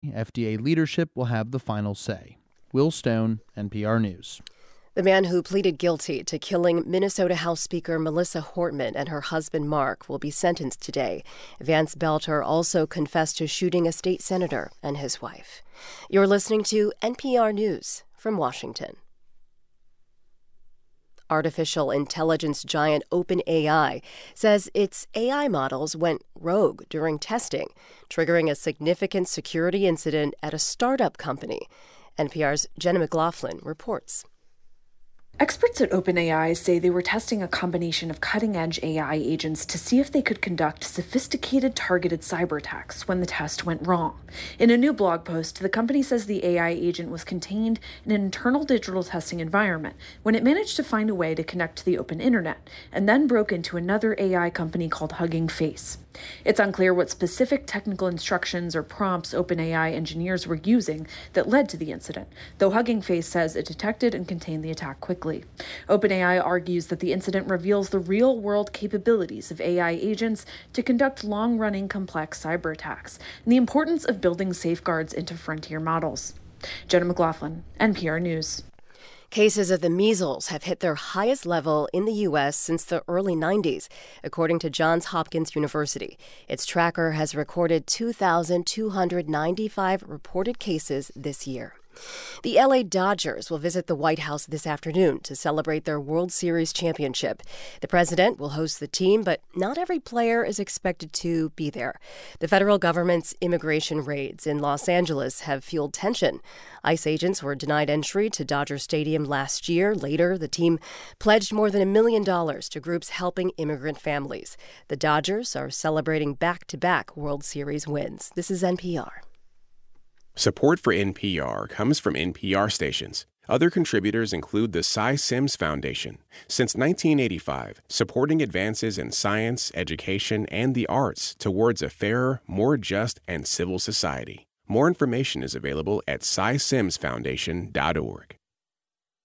FDA leadership will have the final say. Will Stone, NPR News. The man who pleaded guilty to killing Minnesota House Speaker Melissa Hortman and her husband Mark will be sentenced today. Vance Belter also confessed to shooting a state senator and his wife. You're listening to NPR News from Washington. Artificial intelligence giant OpenAI says its AI models went rogue during testing, triggering a significant security incident at a startup company. NPR's Jenna McLaughlin reports. Experts at OpenAI say they were testing a combination of cutting-edge AI agents to see if they could conduct sophisticated targeted cyber attacks when the test went wrong. In a new blog post, the company says the AI agent was contained in an internal digital testing environment when it managed to find a way to connect to the open internet and then broke into another AI company called Hugging Face. It's unclear what specific technical instructions or prompts OpenAI engineers were using that led to the incident, though Hugging Face says it detected and contained the attack quickly. OpenAI argues that the incident reveals the real-world capabilities of AI agents to conduct long-running complex cyber attacks and the importance of building safeguards into frontier models. Jenna McLaughlin, NPR News. Cases of the measles have hit their highest level in the U.S. since the early 90s, according to Johns Hopkins University. Its tracker has recorded 2,295 reported cases this year. The L.A. Dodgers will visit the White House this afternoon to celebrate their World Series championship. The president will host the team, but not every player is expected to be there. The federal government's immigration raids in Los Angeles have fueled tension. ICE agents were denied entry to Dodger Stadium last year. Later, the team pledged more than $1 million to groups helping immigrant families. The Dodgers are celebrating back-to-back World Series wins. This is NPR. Support for NPR comes from NPR stations. Other contributors include the Cy Sims Foundation. Since 1985, supporting advances in science, education, and the arts towards a fairer, more just, and civil society. More information is available at cysimsfoundation.org.